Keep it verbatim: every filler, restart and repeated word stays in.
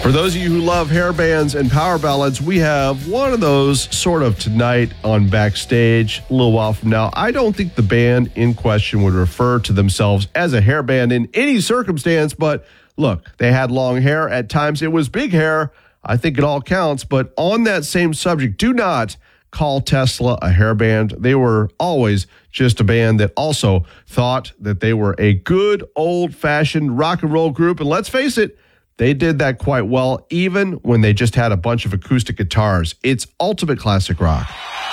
For those of you who love hair bands and power ballads, we have one of those sort of tonight on Backstage a little while from now. I don't think the band in question would refer to themselves as a hair band in any circumstance, but look, they had long hair. At times it was big hair. I think it all counts. But on that same subject, do not call Tesla a hair band. They were always just a band that also thought that they were a good old-fashioned rock and roll group. And let's face it, they did that quite well, even when they just had a bunch of acoustic guitars. It's ultimate classic rock.